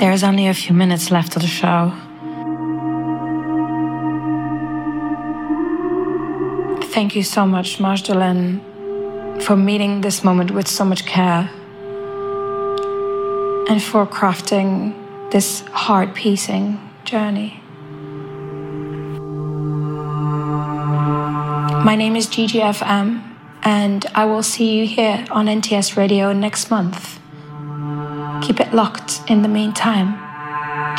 There's only a few minutes left of the show. Thank you so much, Magdalene, for meeting this moment with so much care and for crafting this heart-piecing journey. My name is Gigi FM, and I will see you here on NTS Radio next month. Keep it locked in the meantime.